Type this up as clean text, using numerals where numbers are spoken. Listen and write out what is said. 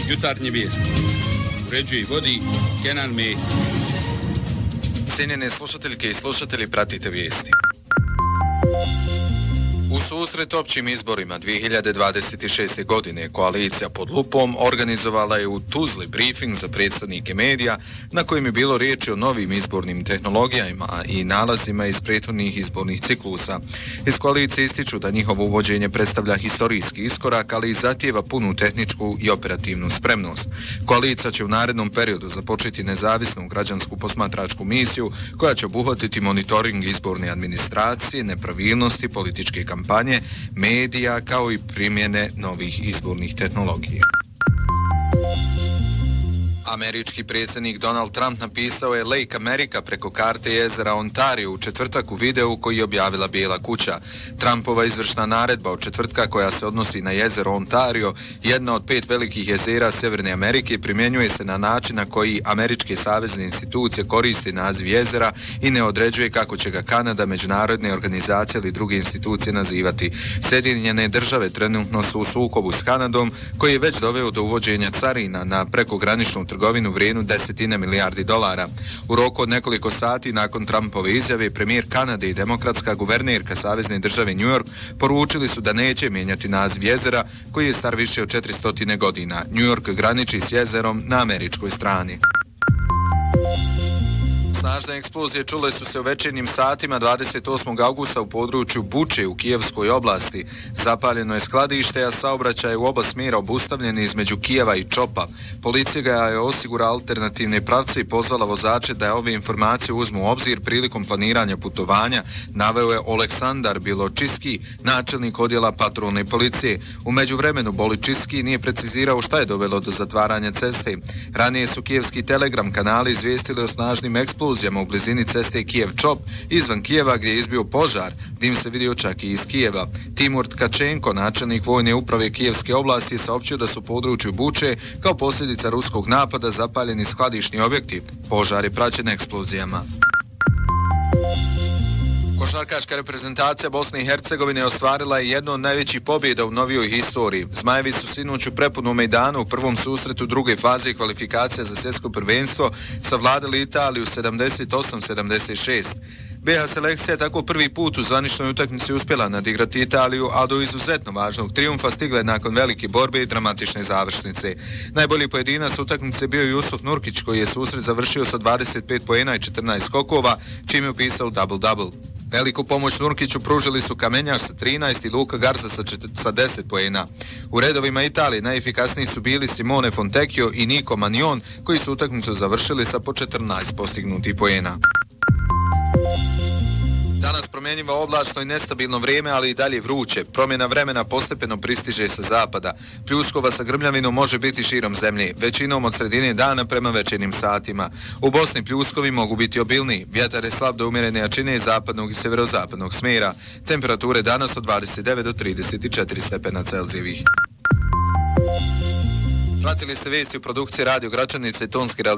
Jutarnje vijesti. Uređuje i vodi Kenan Mehdi. Cijenjene slušateljke i slušatelji, pratite vijesti. U susret općim izborima 2026. godine koalicija pod lupom organizovala je u Tuzli briefing za predstavnike medija na kojem je bilo riječi o novim izbornim tehnologijama i nalazima iz prethodnih izbornih ciklusa. Iz koalicije ističu da njihovo uvođenje predstavlja historijski iskorak, ali i zahtijeva punu tehničku i operativnu spremnost. Koalicija će u narednom periodu započeti nezavisnu građansku posmatračku misiju koja će obuhvatiti monitoring izborne administracije, nepravilnosti, političke kampanje, medija kao i primjene novih izbornih tehnologija. Američki predsjednik Donald Trump napisao je Lake America preko karte jezera Ontario u četvrtak u videu koji je objavila Bijela kuća. Trumpova izvršna naredba od četvrtka koja se odnosi na jezero Ontario, jedna od 5 velikih jezera Sjeverne Amerike, primjenjuje se na način na koji američke savezne institucije koriste naziv jezera i ne određuje kako će ga Kanada, međunarodne organizacije ili druge institucije nazivati. Sjedinjene države trenutno su u sukobu s Kanadom koji je već doveo do uvođenja carina na prekograničnu trgovinu vrijednu $10 milijardi. U roku od nekoliko sati nakon Trumpove izjave, premijer Kanade i demokratska guvernerka Savezne države New York poručili su da neće mijenjati naziv jezera koji je star više od 400 godina. New York graniči s jezerom na američkoj strani. Snažne eksplozije čule su se u večernjim satima 28. augusta u području Buče u Kijevskoj oblasti. Zapaljeno je skladište, a saobraćaj u oba smjera obustavljen između Kijeva i Čopa. Policija ga je osigurala alternativne pravce i pozvala vozače da ove informacije uzmu u obzir prilikom planiranja putovanja, naveo je Oleksandar Biločiski, načelnik odjela patrolne policije. U međuvremenu Biločiski nije precizirao šta je dovelo do zatvaranja ceste. Ranije su kijevski telegram kanali izvijestili o snažnim eksplozijama u blizini ceste Kijev-Čop izvan Kijeva gdje je izbio požar. Dim se vidio čak i iz Kijeva. Timur Tkačenko, načelnik vojne uprave Kijevske oblasti, je saopćio da su u području Buče kao posljedica ruskog napada zapaljeni skladišni objekti. Požar je praćen eksplozijama. Košarkaška reprezentacija Bosne i Hercegovine ostvarila je jednu od najvećih pobjeda u novijoj historiji. Zmajevi su sinoć u prepunom mejdanu u prvom susretu druge faze kvalifikacija za svjetsko prvenstvo savladali Italiju 78-76. BiH selekcija je tako prvi put u zvaničnoj utakmici uspjela nadigrati Italiju, a do izuzetno važnog trijumfa stigle nakon velike borbe i dramatične završnice. Najbolji pojedinac utakmice bio je Jusuf Nurkić, koji je susret završio sa 25 poena i 14 skokova, čime je upisao double-double. Veliku pomoć Nurkiću pružili su Kamenjaš sa 13 i Luka Garza sa 10 poena. U redovima Italije najefikasniji su bili Simone Fontecchio i Nico Manion, koji su utakmicu završili sa po 14 postignutih poena. Danas promjenjivo oblačno i nestabilno vrijeme, ali i dalje vruće. Promjena vremena postepeno pristiže sa zapada. Pljuskova sa grmljavinom može biti širom zemlje, većinom od sredine dana prema večernjim satima. U Bosni pljuskovi mogu biti obilniji. Vjetar je slab do umjerene jačine zapadnog i severozapadnog smjera. Temperature danas od 29 do 34 stepena Celzijevih. Pratili ste vijesti u produkciji Radio Gračanice i tonski